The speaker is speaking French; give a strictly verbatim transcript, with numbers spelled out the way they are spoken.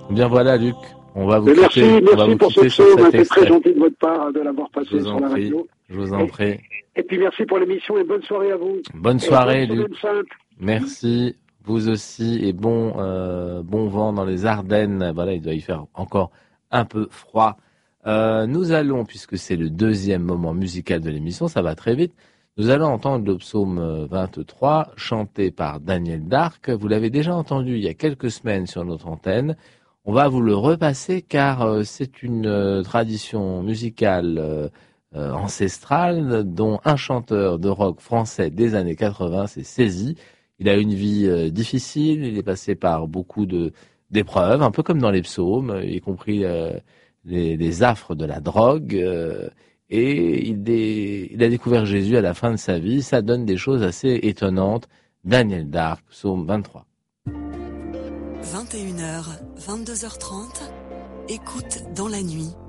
Bien voilà, Luc, on va vous Mais quitter. merci, on va merci vous pour ce quitter sur psaume, cet c'est très extrait. gentil de votre part de l'avoir Je passé vous sur en la prie, radio. je vous en Et, prie. et puis merci pour l'émission et bonne soirée à vous. Bonne Et soirée, bonne Luc. semaine sainte. Merci, vous aussi, et bon, euh, bon vent dans les Ardennes. Voilà, il doit y faire encore un peu froid. Euh, nous allons, puisque c'est le deuxième moment musical de l'émission, ça va très vite, nous allons entendre le psaume vingt-trois, chanté par Daniel Darc. Vous l'avez déjà entendu il y a quelques semaines sur notre antenne. On va vous le repasser car euh, c'est une euh, tradition musicale euh, euh, ancestrale dont un chanteur de rock français des années quatre-vingts s'est saisi. Il a une vie euh, difficile, il est passé par beaucoup de d'épreuves, un peu comme dans les psaumes, y compris euh, les, les affres de la drogue. Euh, et il, dé, il a découvert Jésus à la fin de sa vie. Ça donne des choses assez étonnantes. Daniel Darc, psaume vingt-trois. vingt et une heures, vingt-deux heures trente, écoute dans la nuit.